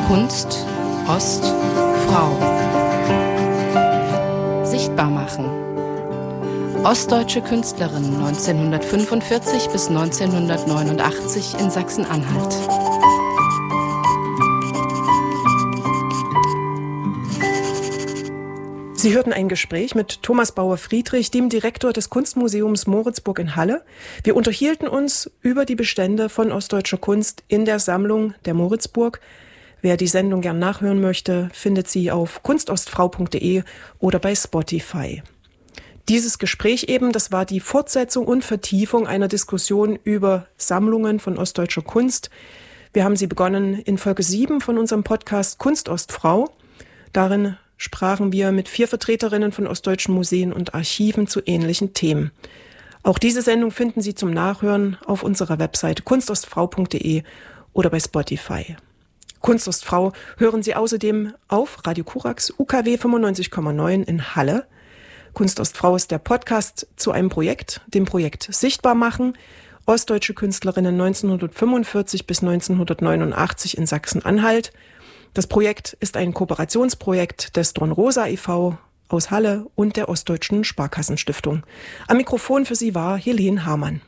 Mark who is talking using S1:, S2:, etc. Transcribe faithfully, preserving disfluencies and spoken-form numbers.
S1: Kunst, Ost, Frau. Sichtbar machen. Ostdeutsche Künstlerin neunzehnhundertfünfundvierzig bis neunzehnhundertneunundachtzig in Sachsen-Anhalt.
S2: Sie hörten ein Gespräch mit Thomas Bauer-Friedrich, dem Direktor des Kunstmuseums Moritzburg in Halle. Wir unterhielten uns über die Bestände von ostdeutscher Kunst in der Sammlung der Moritzburg. Wer die Sendung gern nachhören möchte, findet sie auf kunstostfrau punkt de oder bei Spotify. Dieses Gespräch eben, das war die Fortsetzung und Vertiefung einer Diskussion über Sammlungen von ostdeutscher Kunst. Wir haben sie begonnen in Folge sieben von unserem Podcast Kunst Ostfrau. Darin sprachen wir mit vier Vertreterinnen von ostdeutschen Museen und Archiven zu ähnlichen Themen. Auch diese Sendung finden Sie zum Nachhören auf unserer Webseite kunstostfrau punkt de oder bei Spotify. Kunst Ostfrau hören Sie außerdem auf Radio Kurax U K W fünfundneunzig Komma neun in Halle. Kunst Ostfrau ist der Podcast zu einem Projekt, dem Projekt Sichtbar machen, ostdeutsche Künstlerinnen neunzehnhundertfünfundvierzig bis neunzehnhundertneunundachtzig in Sachsen-Anhalt. Das Projekt ist ein Kooperationsprojekt des Dornrosa e V aus Halle und der Ostdeutschen Sparkassenstiftung. Am Mikrofon für Sie war Helene Hamann.